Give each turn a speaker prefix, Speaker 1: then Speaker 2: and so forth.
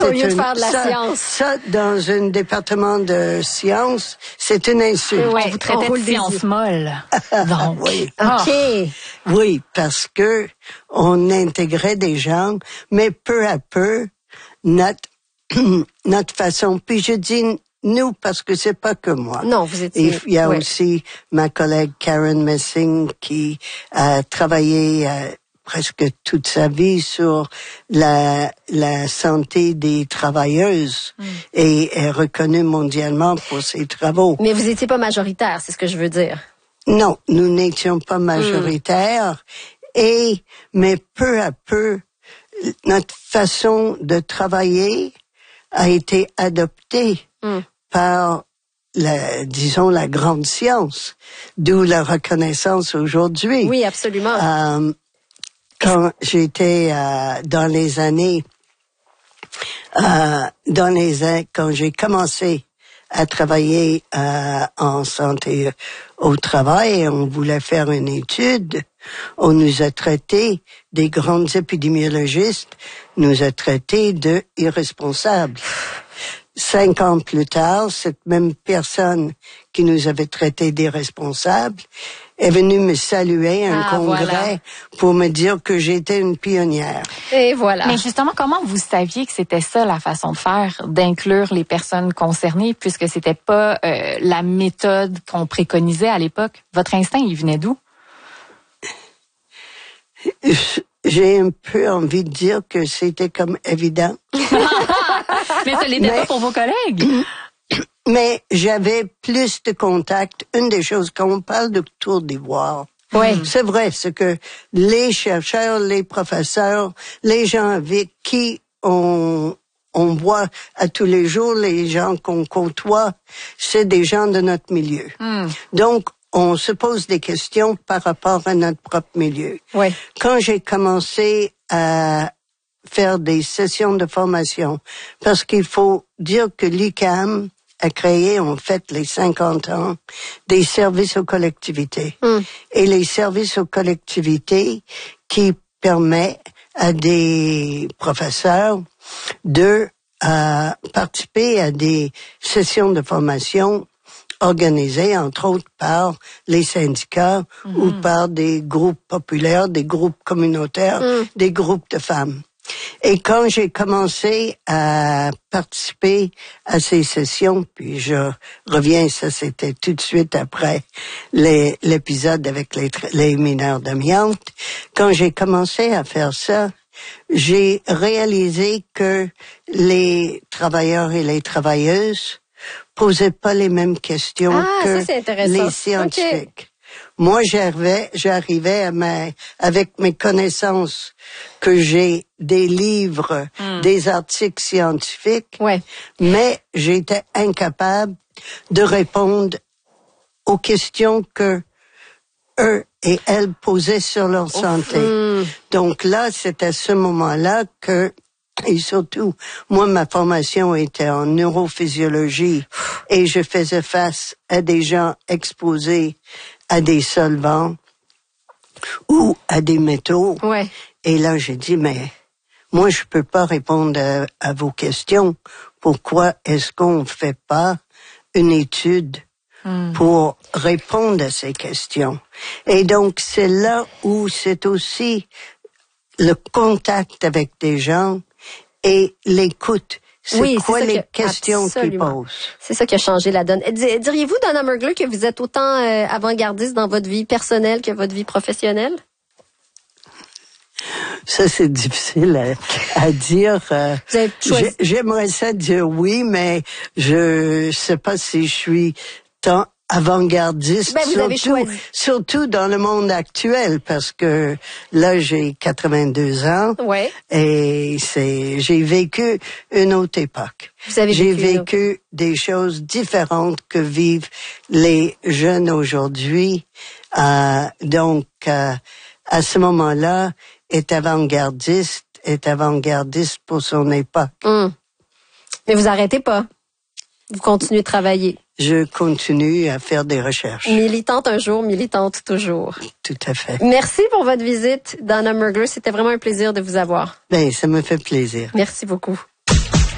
Speaker 1: Au lieu de faire de la science.
Speaker 2: Ça, dans un département de sciences, c'est une insulte.
Speaker 3: Oui, vous traitez de sciences molles. Donc,
Speaker 2: oui.
Speaker 1: OK.
Speaker 2: Oui, parce que on intégrait des gens, mais peu à peu, notre façon. Puis je dis nous parce que c'est pas que moi.
Speaker 1: Non, vous étiez.
Speaker 2: Il y a aussi ma collègue Karen Messing qui a travaillé presque toute sa vie sur la santé des travailleuses et est reconnue mondialement pour ses travaux.
Speaker 1: Mais vous étiez pas majoritaire, c'est ce que je veux dire.
Speaker 2: Non, nous n'étions pas majoritaires mais peu à peu, notre façon de travailler a été adoptée par disons, la grande science, d'où la reconnaissance aujourd'hui.
Speaker 1: Oui, absolument.
Speaker 2: Quand j'étais quand j'ai commencé à travailler en santé au travail, on voulait faire une étude, on nous a traités, des grandes épidémiologistes, nous a traités de irresponsables. 5 ans plus tard, cette même personne qui nous avait traités d'irresponsables est venue me saluer à un congrès pour me dire que j'étais une pionnière.
Speaker 1: Et voilà.
Speaker 3: Mais justement, comment vous saviez que c'était ça la façon de faire, d'inclure les personnes concernées, puisque c'était pas la méthode qu'on préconisait à l'époque? Votre instinct, il venait d'où?
Speaker 2: J'ai un peu envie de dire que c'était comme évident.
Speaker 3: Mais ça l'était pas pour vos collègues.
Speaker 2: Mais j'avais plus de contacts. Une des choses, quand on parle de Tour d'Ivoire, c'est vrai, c'est que les chercheurs, les professeurs, les gens avec qui on voit à tous les jours, les gens qu'on côtoie, c'est des gens de notre milieu. Donc, on se pose des questions par rapport à notre propre milieu.
Speaker 1: Ouais.
Speaker 2: Quand j'ai commencé à faire des sessions de formation, parce qu'il faut dire que l'UQAM a créé, en fait, les 50 ans, des services aux collectivités. Et les services aux collectivités qui permettent à des professeurs de participer à des sessions de formation organisées, entre autres, par les syndicats ou par des groupes populaires, des groupes communautaires, des groupes de femmes. Et quand j'ai commencé à participer à ces sessions, puis je reviens, ça c'était tout de suite après l'épisode avec les mineurs d'amiante, quand j'ai commencé à faire ça, j'ai réalisé que les travailleurs et les travailleuses posaient pas les mêmes questions que les scientifiques. Okay. Moi, j'arrivais avec mes connaissances que j'ai des livres, des articles scientifiques, mais j'étais incapable de répondre aux questions que eux et elles posaient sur leur santé. Donc là, c'est à ce moment-là que, et surtout, moi, ma formation était en neurophysiologie et je faisais face à des gens exposés à des solvants ou à des métaux. Et là, j'ai dit, mais moi, je peux pas répondre à vos questions. Pourquoi est-ce qu'on fait pas une étude pour répondre à ces questions? Et donc, c'est là où c'est aussi le contact avec des gens et l'écoute. C'est quoi les questions qu'ils posent?
Speaker 1: C'est ça qui a changé la donne. Diriez-vous, Donna Mergler, que vous êtes autant avant-gardiste dans votre vie personnelle que votre vie professionnelle?
Speaker 2: Ça, c'est difficile à dire. J'aimerais ça dire oui, mais je sais pas si je suis tant avant-gardiste, surtout dans le monde actuel, parce que là, j'ai 82 ans et j'ai vécu une autre époque. J'ai vécu des choses différentes que vivent les jeunes aujourd'hui. Donc, à ce moment-là, est avant-gardiste pour son époque.
Speaker 1: Mais vous arrêtez pas. Vous continuez de travailler.
Speaker 2: Je continue à faire des recherches.
Speaker 1: Militante un jour, militante toujours.
Speaker 2: Tout à fait.
Speaker 1: Merci pour votre visite, Donna Mergler. C'était vraiment un plaisir de vous avoir.
Speaker 2: Ben, ça me fait plaisir.
Speaker 1: Merci beaucoup.